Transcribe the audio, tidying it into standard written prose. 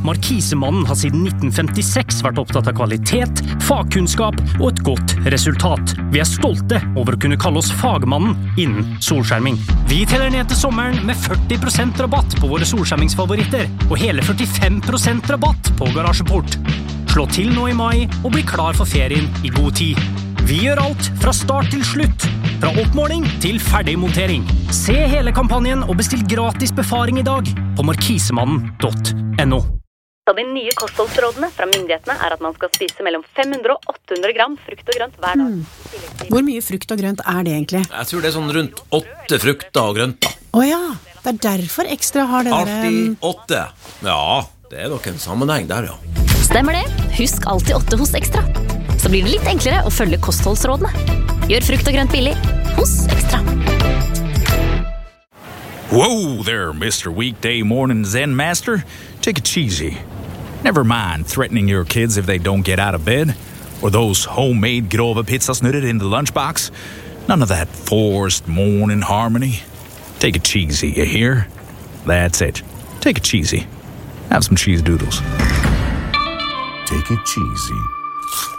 Markisemannen har siden 1956 vært opptatt av kvalitet, fagkunnskap og et godt resultat. Vi er stolte over å kunne kalle oss fagmannen innen solskjerming. Vi teller ned til sommeren med 40% rabatt på våre solskjermingsfavoritter, og hele 45% rabatt på garasjeport. Slå til nå i mai og bli klar for ferien i god tid. Vi gjør alt fra start til slutt, fra oppmåling til ferdigmontering. Se hele kampanjen og bestill gratis befaring i dag på markisemannen.no. De nye kostholdsrådene fra myndighetene er at man skal spise mellom 500 og 800 gram frukt og grønt hver dag. Hvor mye frukt og grønt er det egentlig? Jeg tror det er sånn rundt 8 frukter og grønt da. Åja, det er derfor Ekstra har det der... Alltid 8. Ja, det er nok en sammenheng der, ja. Stemmer det. Husk alltid 8 hos Ekstra. Så blir det litt enklere å følge kostholdsrådene. Gjør frukt og grønt billig hos Ekstra. Whoa there, Mr. Weekday Morning Zen Master. Take it easy. Never mind threatening your kids if they don't get out of bed, or those homemade grova pizzasnurrer in the lunchbox. None of that forced morning harmony. Take it cheesy, you hear? That's it. Take it cheesy. Have some cheese doodles. Take it cheesy.